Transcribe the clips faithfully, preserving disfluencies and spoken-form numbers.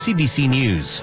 C B C News.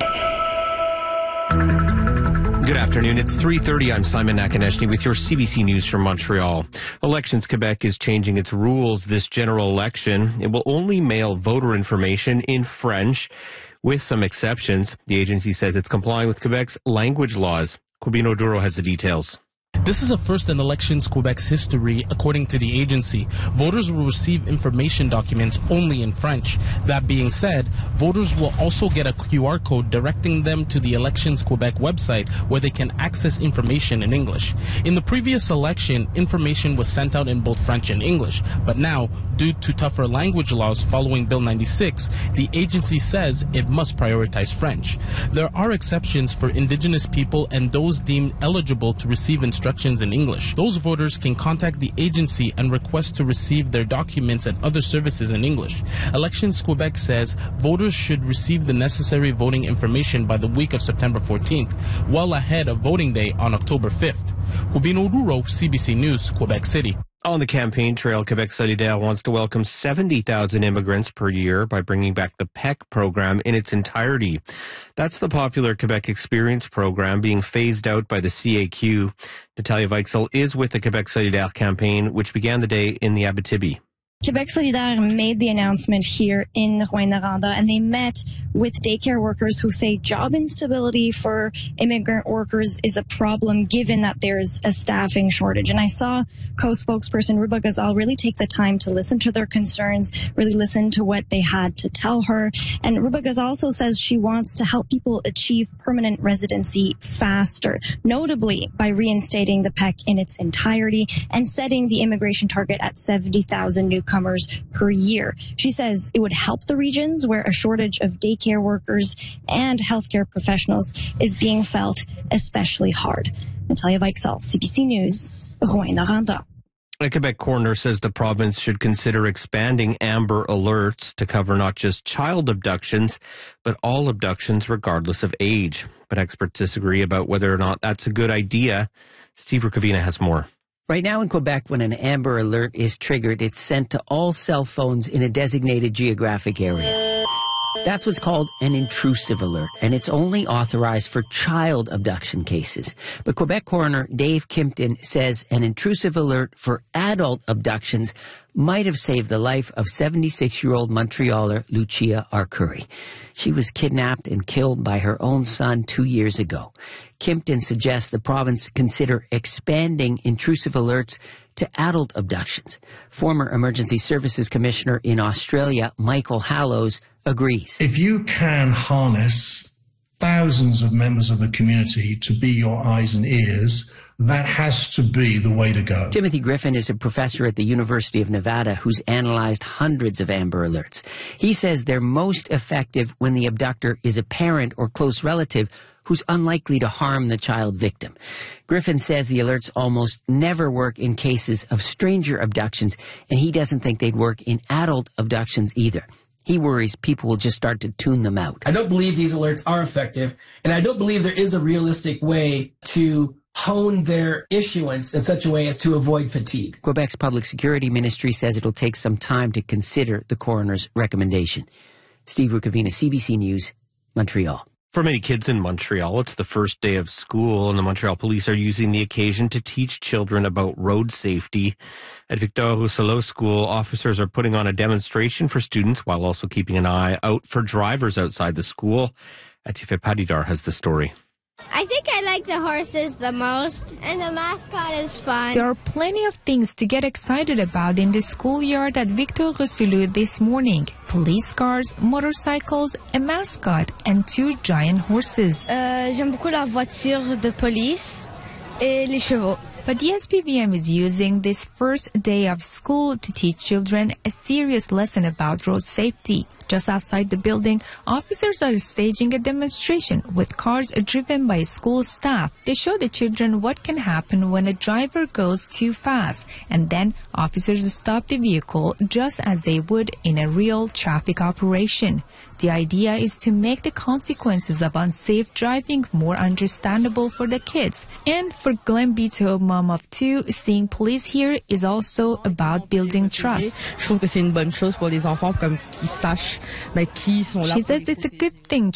Good afternoon. It's three thirty. I'm Simon Nakaneshny with your C B C News from Montreal. Elections Quebec is changing its rules this general election. It will only mail voter information in French, with some exceptions. The agency says it's complying with Quebec's language laws. Cubino Duro has the details. This is a first in Elections Quebec's history, according to the agency. Voters will receive information documents only in French. That being said, voters will also get a Q R code directing them to the Elections Quebec website where they can access information in English. In the previous election, information was sent out in both French and English. But now, due to tougher language laws following Bill ninety-six, the agency says it must prioritize French. There are exceptions for Indigenous people and those deemed eligible to receive instructions in English. Those voters can contact the agency and request to receive their documents and other services in English. Elections Quebec says voters should receive the necessary voting information by the week of September fourteenth, well ahead of voting day on October fifth. Cubino Duro, C B C News, Quebec City. On the campaign trail, Quebec Solidaire wants to welcome seventy thousand immigrants per year by bringing back the P E C program in its entirety. That's the popular Quebec Experience program being phased out by the C A Q. Natalia Weichsel is with the Quebec Solidaire campaign, which began the day in the Abitibi. Quebec Solidaire made the announcement here in Rouyn-Noranda, and they met with daycare workers who say job instability for immigrant workers is a problem given that there's a staffing shortage. And I saw co-spokesperson Ruba Ghazal really take the time to listen to their concerns, really listen to what they had to tell her. And Ruba Ghazal also says she wants to help people achieve permanent residency faster, notably by reinstating the P E C in its entirety and setting the immigration target at seventy thousand new comers per year. She says it would help the regions where a shortage of daycare workers and healthcare professionals is being felt especially hard. Natalia Weichsel, C B C News, Rouyn-Noranda. A Quebec coroner says the province should consider expanding Amber Alerts to cover not just child abductions, but all abductions regardless of age. But experts disagree about whether or not that's a good idea. Steve Rukavina has more. Right now in Quebec, when an Amber Alert is triggered, it's sent to all cell phones in a designated geographic area. That's what's called an intrusive alert, and it's only authorized for child abduction cases. But Quebec coroner Dave Kimpton says an intrusive alert for adult abductions might have saved the life of seventy-six-year-old Montrealer Lucia Arcuri. She was kidnapped and killed by her own son two years ago. Kimpton suggests the province consider expanding intrusive alerts to adult abductions. Former Emergency Services Commissioner in Australia, Michael Hallows, agrees. If you can harness thousands of members of the community to be your eyes and ears, that has to be the way to go. Timothy Griffin is a professor at the University of Nevada who's analyzed hundreds of Amber Alerts. He says they're most effective when the abductor is a parent or close relative who's unlikely to harm the child victim. Griffin says the alerts almost never work in cases of stranger abductions, and he doesn't think they'd work in adult abductions either. He worries people will just start to tune them out. I don't believe these alerts are effective, and I don't believe there is a realistic way to hone their issuance in such a way as to avoid fatigue. Quebec's Public Security Ministry says it'll take some time to consider the coroner's recommendation. Steve Rukavina, C B C News, Montreal. For many kids in Montreal, it's the first day of school, and the Montreal police are using the occasion to teach children about road safety. At Victor Rousselot School, officers are putting on a demonstration for students while also keeping an eye out for drivers outside the school. Atife Padidar has the story. I think I like the horses the most, and the mascot is fun. There are plenty of things to get excited about in the schoolyard at Victor Rousselot this morning. Police cars, motorcycles, a mascot, and two giant horses. Uh, j'aime beaucoup la voiture de police et les chevaux. But the S P V M is using this first day of school to teach children a serious lesson about road safety. Just outside the building, officers are staging a demonstration with cars driven by school staff. They show the children what can happen when a driver goes too fast, and then officers stop the vehicle just as they would in a real traffic operation. The idea is to make the consequences of unsafe driving more understandable for the kids. And for Glenn Bito, mom of two, seeing police here is also about building trust. Je trouve que c'est une bonne chose pour les enfants comme qu'ils sachent mais qui sont là. She says it's a good thing